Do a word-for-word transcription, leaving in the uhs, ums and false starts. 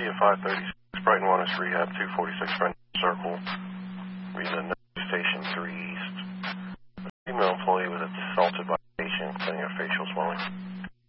City of five thirty-six, Brighton Wellness Rehab, two forty-six Friend Circle, reason Station three East. A female employee was assaulted by a patient, claiming a facial